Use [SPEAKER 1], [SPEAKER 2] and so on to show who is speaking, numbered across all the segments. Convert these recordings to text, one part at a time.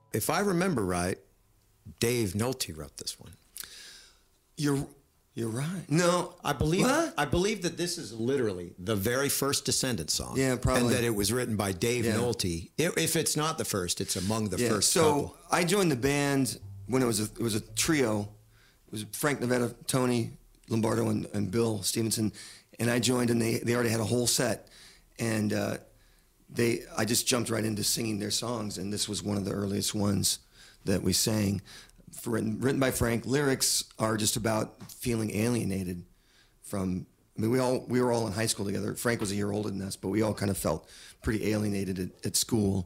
[SPEAKER 1] if I remember right, Dave Nolte wrote this one.
[SPEAKER 2] You're right. No,
[SPEAKER 1] I believe
[SPEAKER 2] what?
[SPEAKER 1] I believe that this is literally the very first Descendants song.
[SPEAKER 2] Yeah, probably.
[SPEAKER 1] And that it was written by Dave Nolte. If it's not the first, it's among the first couple.
[SPEAKER 2] So I joined the band when it was a trio. It was Frank Nevada, Tony Lombardo, and Bill Stevenson. And I joined, and they already had a whole set. And I just jumped right into singing their songs, and this was one of the earliest ones that we sang. Written by Frank. Lyrics are just about feeling alienated from. I mean, we were all in high school together. Frank was a year older than us, but we all kind of felt pretty alienated at school,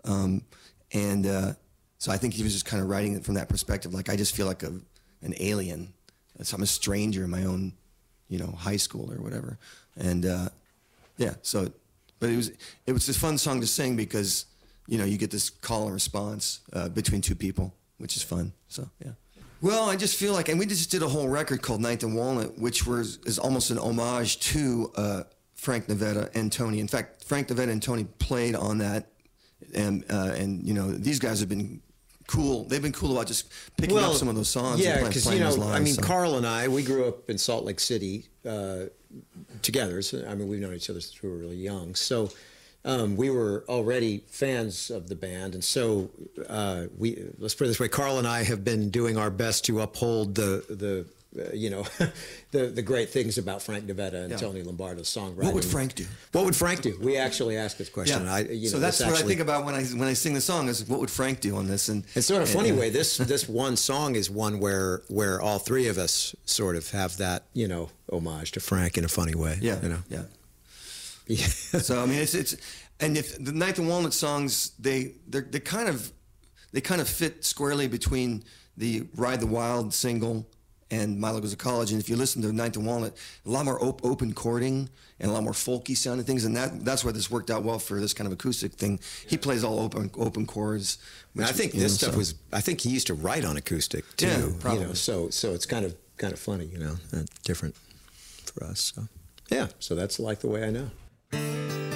[SPEAKER 2] so I think he was just kind of writing it from that perspective. Like, I just feel like an alien. I'm a stranger in my own, high school or whatever. And so, but it was a fun song to sing because you get this call and response between two people, which is fun. So, yeah. Well, I just feel like, and we just did a whole record called Ninth and Walnut, which is almost an homage to Frank Nevada and Tony. In fact, Frank Nevada and Tony played on that, and these guys have been cool. They've been cool about just picking up some of those songs.
[SPEAKER 1] Yeah,
[SPEAKER 2] and
[SPEAKER 1] because
[SPEAKER 2] playing those lines,
[SPEAKER 1] Carl and I, we grew up in Salt Lake City together. So, we've known each other since we were really young. So. We were already fans of the band, and so let's put it this way: Carl and I have been doing our best to uphold the great things about Frank Nevada and Tony Lombardo's songwriting.
[SPEAKER 2] What would Frank do?
[SPEAKER 1] What would Frank do? We actually asked this question.
[SPEAKER 2] Yeah. So that's what I think about when I sing the song: is what would Frank do on this? And
[SPEAKER 1] it's sort of funny way. This one song is one where all three of us sort of have that homage to Frank in a funny way.
[SPEAKER 2] Yeah. Yeah. So it's and if the Ninth and Walnut songs they kind of fit squarely between the Ride the Wild single and Milo Goes to College. And if you listen to Ninth and Walnut, a lot more open chording and a lot more folky sounding things, and that's why this worked out well for this kind of acoustic thing. He plays all open chords.
[SPEAKER 1] I think this stuff was. I think he used to write on acoustic too.
[SPEAKER 2] Yeah, probably.
[SPEAKER 1] So it's kind of funny, different for us. So yeah. So that's Like the Way I Know.